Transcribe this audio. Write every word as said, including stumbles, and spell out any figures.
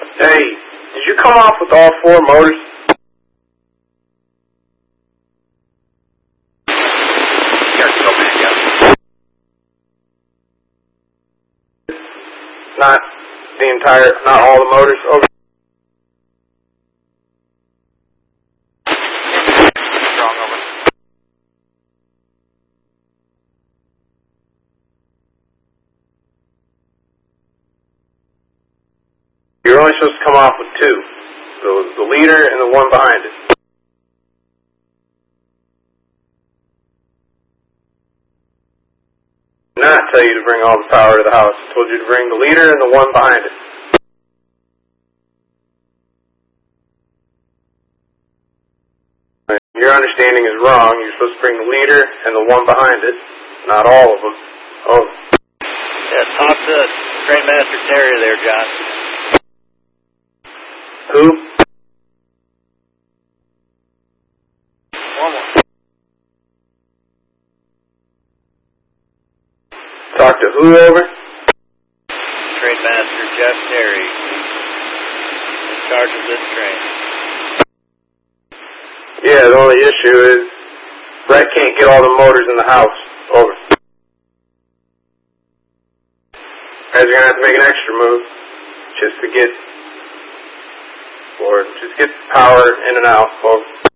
Hey, did you come off with all four motors? Not the entire, not all the motors? Over. Strong, over. You're only supposed to come off with two. The, the leader and the one behind it. I did not tell you to bring all the power to the house. I told you to bring the leader and the one behind it. Your understanding is wrong. You're supposed to bring the leader and the one behind it, not all of them. Oh. Yeah, talk to Train Master Terry there, John. Who? One more. Talk to who over? Train Master Jeff Terry, in charge of this train. Yeah, the only issue is Brett can't get all the motors in the house. Over. Guys are gonna have to make an extra move just to get, or just get power in and out. Over.